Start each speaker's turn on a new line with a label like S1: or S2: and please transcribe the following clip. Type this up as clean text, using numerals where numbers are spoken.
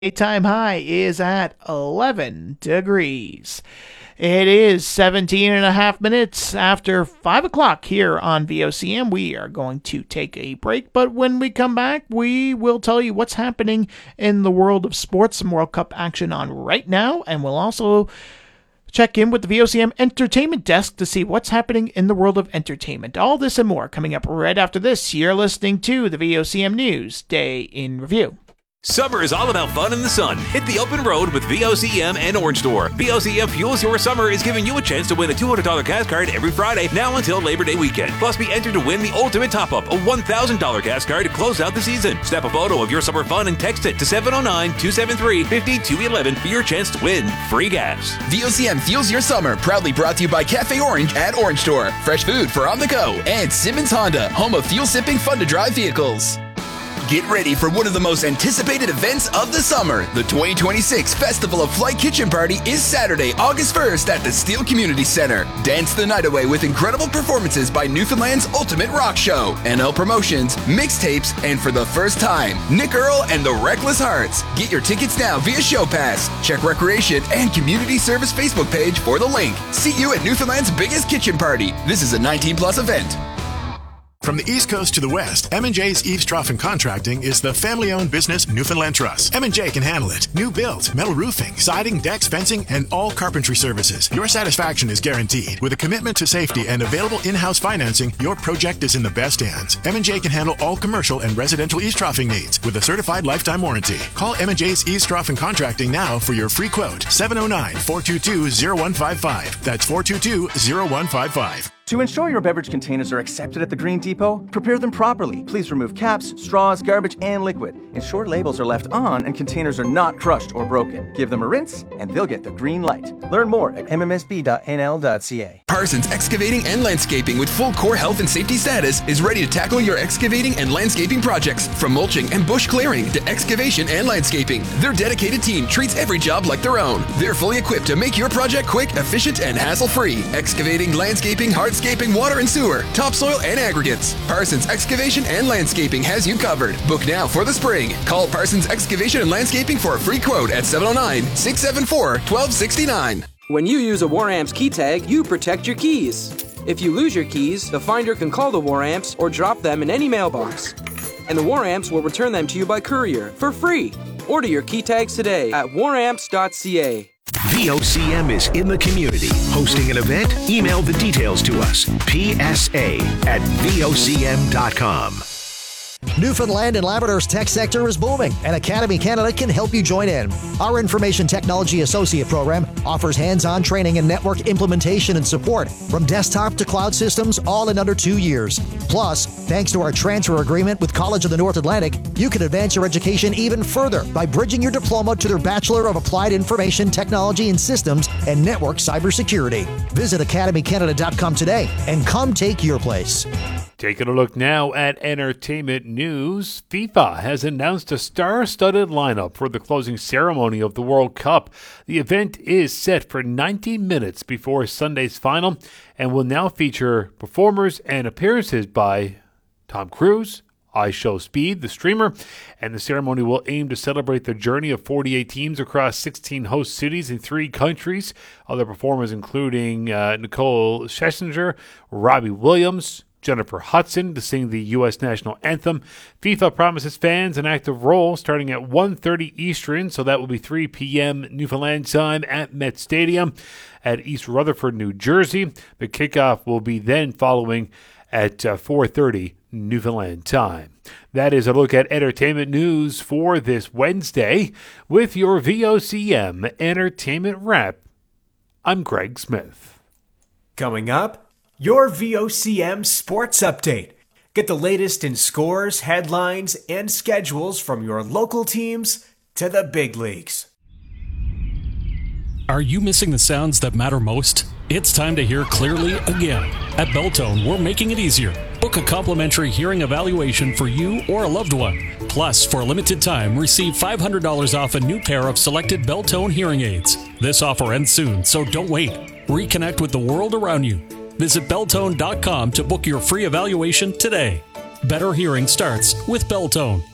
S1: Daytime high is at 11 degrees. It is 17 and a half minutes after 5 o'clock here on VOCM. We are going to take a break, but when we come back, we will tell you what's happening in the world of sports, some World Cup action on right now, and we'll also check in with the VOCM Entertainment Desk to see what's happening in the world of entertainment. All this and more coming up right after this. You're listening to the VOCM News Day in Review.
S2: Summer is all about fun in the sun. Hit the open road with VOCM and Orange Store. VOCM Fuels Your Summer is giving you a chance to win a $200 gas card every Friday, now until Labor Day weekend. Plus, be entered to win the ultimate top-up, a $1,000 gas card to close out the season. Snap a photo of your summer fun and text it to 709-273-5211 for your chance to win free gas.
S3: VOCM Fuels Your Summer, proudly brought to you by Cafe Orange at Orange Store. Fresh food for on the go. And Simmons Honda, home of fuel-sipping, fun-to-drive vehicles. Get ready for one of the most anticipated events of the summer. The 2026 Festival of Flight Kitchen Party is Saturday, August 1st at the Steel Community Center. Dance the night away with incredible performances by Newfoundland's Ultimate Rock Show, NL Promotions, mixtapes, and for the first time, Nick Earl and the Reckless Hearts. Get your tickets now via Show Pass. Check Recreation and Community Service Facebook page for the link. See you at Newfoundland's biggest kitchen party. This is a 19+ event.
S4: From the East Coast to the West, M&J's Eaves Trough and Contracting is the family-owned business Newfoundland Trust. M&J can handle it. New build, metal roofing, siding, decks, fencing, and all carpentry services. Your satisfaction is guaranteed. With a commitment to safety and available in-house financing, your project is in the best hands. M&J can handle all commercial and residential eaves troughing needs with a certified lifetime warranty. Call M&J's Eaves Trough and Contracting now for your free quote. 709-422-0155. That's 422-0155.
S5: To ensure your beverage containers are accepted at the Green Depot, prepare them properly. Please remove caps, straws, garbage, and liquid. Ensure labels are left on and containers are not crushed or broken. Give them a rinse, and they'll get the green light. Learn more at mmsb.nl.ca.
S3: Parsons Excavating and Landscaping with full core health and safety status is ready to tackle your excavating and landscaping projects. From mulching and bush clearing to excavation and landscaping, their dedicated team treats every job like their own. They're fully equipped to make your project quick, efficient, and hassle-free. Excavating, landscaping, hardscaping, water and sewer, topsoil, and aggregates. Parsons Excavation and Landscaping has you covered. Book now for the spring. Call Parsons Excavation and Landscaping for a free quote at 709-674-1269.
S6: When you use a WarAmps key tag, you protect your keys. If you lose your keys, the finder can call the WarAmps or drop them in any mailbox. And the WarAmps will return them to you by courier for free. Order your key tags today at waramps.ca.
S7: VOCM is in the community. Hosting an event? Email the details to us. PSA@VOCM.com.
S8: Newfoundland and Labrador's tech sector is booming, and Academy Canada can help you join in. Our Information Technology Associate Program offers hands-on training in network implementation and support, from desktop to cloud systems, all in under 2 years. Plus, thanks to our transfer agreement with College of the North Atlantic, you can advance your education even further by bridging your diploma to their Bachelor of Applied Information Technology and Systems and Network Cybersecurity. Visit academycanada.com today and come take your place.
S9: Taking a look now at entertainment news, FIFA has announced a star-studded lineup for the closing ceremony of the World Cup. The event is set for 90 minutes before Sunday's final and will now feature performers and appearances by Tom Cruise, iShowSpeed, the streamer, and the ceremony will aim to celebrate the journey of 48 teams across 16 host cities in 3 countries. Other performers including Nicole Scherzinger, Robbie Williams, Jennifer Hudson to sing the U.S. national anthem. FIFA promises fans an active role starting at 1:30 Eastern, so that will be 3 p.m. Newfoundland time at Met Stadium at East Rutherford, New Jersey. The kickoff will be then following at 4:30 Newfoundland time. That is a look at entertainment news for this Wednesday with your VOCM Entertainment Wrap. I'm Greg Smith.
S10: Coming up, your VOCM Sports Update. Get the latest in scores, headlines, and schedules from your local teams to the big leagues.
S11: Are you missing the sounds that matter most? It's time to hear clearly again. At Beltone, we're making it easier. Book a complimentary hearing evaluation for you or a loved one. Plus, for a limited time, receive $500 off a new pair of selected Beltone hearing aids. This offer ends soon, so don't wait. Reconnect with the world around you. Visit Beltone.com to book your free evaluation today. Better hearing starts with Beltone.